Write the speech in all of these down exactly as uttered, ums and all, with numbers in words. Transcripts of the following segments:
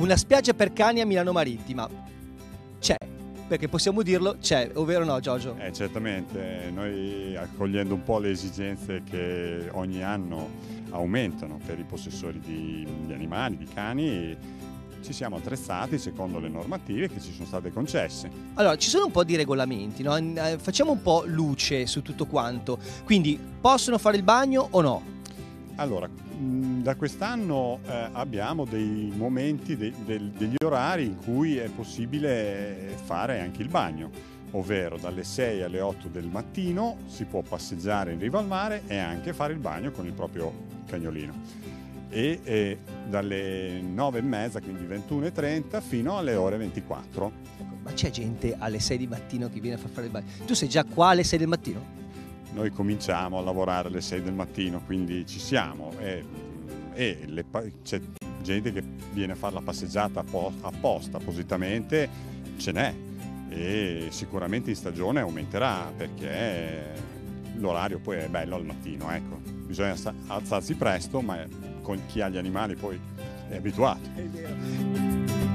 Una spiaggia per cani a Milano Marittima c'è, perché possiamo dirlo, c'è, ovvero no, Giorgio? Eh, certamente, noi accogliendo un po' le esigenze che ogni anno aumentano per i possessori di, di animali, di cani, ci siamo attrezzati secondo le normative che ci sono state concesse. Allora, ci sono un po' di regolamenti, no? Eh, Facciamo un po' luce su tutto quanto. Quindi, possono fare il bagno o no? Allora, mh, da quest'anno eh, abbiamo dei momenti, dei, del- degli orari in cui è possibile fare anche il bagno, ovvero dalle sei alle otto del mattino si può passeggiare in riva al mare e anche fare il bagno con il proprio cagnolino. E eh, dalle nove e mezza, quindi ventuno e trenta, fino alle ore ventiquattro. Ma c'è gente alle sei di mattino che viene a far fare il bagno? Tu sei già qua alle sei del mattino? Noi cominciamo a lavorare alle sei del mattino, quindi ci siamo e, e le pa- c'è gente che viene a fare la passeggiata appo- apposta, appositamente, ce n'è, e sicuramente in stagione aumenterà perché l'orario poi è bello al mattino, ecco. Bisogna sta- alzarsi presto, ma con chi ha gli animali poi è abituato. È vero.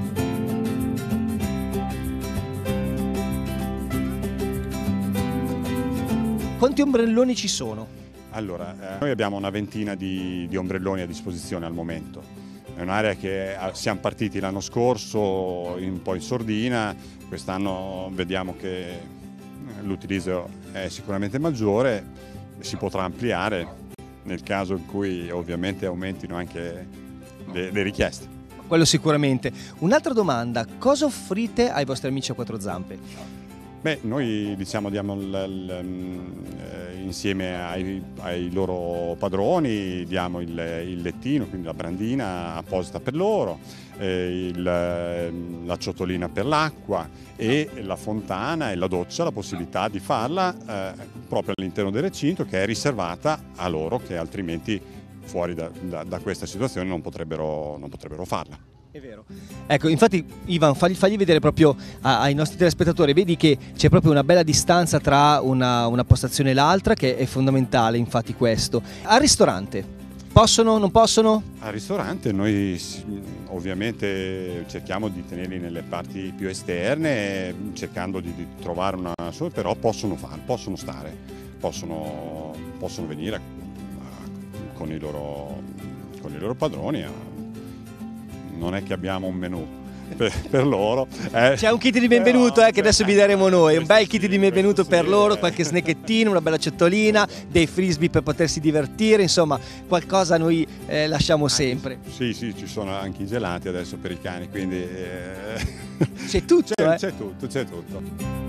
Quanti ombrelloni ci sono? Allora, eh, noi abbiamo una ventina di, di ombrelloni a disposizione al momento. È un'area che eh, siamo partiti l'anno scorso un po' in sordina, quest'anno vediamo che l'utilizzo è sicuramente maggiore, si potrà ampliare nel caso in cui ovviamente aumentino anche le, le richieste. Quello sicuramente. Un'altra domanda, cosa offrite ai vostri amici a quattro zampe? Beh, noi diciamo diamo il, il, eh, insieme ai, ai loro padroni diamo il, il lettino, quindi la brandina apposita per loro, eh, il, la ciotolina per l'acqua e la fontana e la doccia, la possibilità di farla eh, proprio all'interno del recinto, che è riservata a loro, che altrimenti fuori da, da, da questa situazione non potrebbero, non potrebbero farla. È vero. Ecco, infatti Ivan, fagli, fagli vedere proprio a- ai nostri telespettatori, vedi che c'è proprio una bella distanza tra una, una postazione e l'altra, che è fondamentale, infatti questo. Al ristorante, possono, non possono? Al ristorante noi s- ovviamente cerchiamo di tenerli nelle parti più esterne, cercando di, di trovare una soluzione, però possono fare, possono stare, possono, possono venire a- con i loro, con i loro padroni. a- Non è che abbiamo un menù per, per loro. eh. C'è un kit di benvenuto eh, che adesso vi daremo noi, un bel kit di benvenuto per loro, eh. qualche snackettino, una bella ciotolina, dei frisbee per potersi divertire, insomma qualcosa noi eh, lasciamo sempre. Sì, sì, ci sono anche i gelati adesso per i cani, quindi eh, C'è tutto, c'è, eh. c'è tutto, c'è tutto.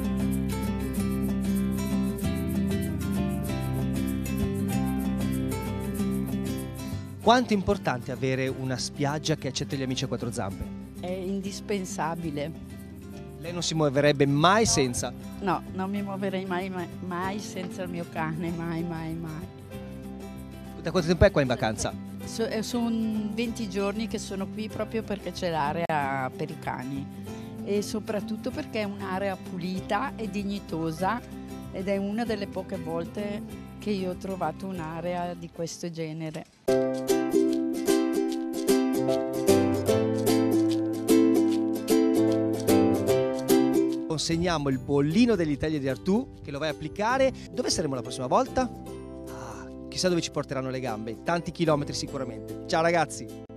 Quanto è importante avere una spiaggia che accetta gli amici a quattro zampe? È indispensabile. Lei non si muoverebbe mai senza. No, non mi muoverei mai, mai, mai senza il mio cane, mai, mai, mai. Da quanto tempo è qua in vacanza? Sono venti giorni che sono qui proprio perché c'è l'area per i cani e soprattutto perché è un'area pulita e dignitosa ed è una delle poche volte che io ho trovato un'area di questo genere. Consegniamo il bollino dell'Italia di Artù, che lo vai a applicare. Dove saremo la prossima volta? Ah, chissà dove ci porteranno le gambe, tanti chilometri sicuramente. Ciao ragazzi!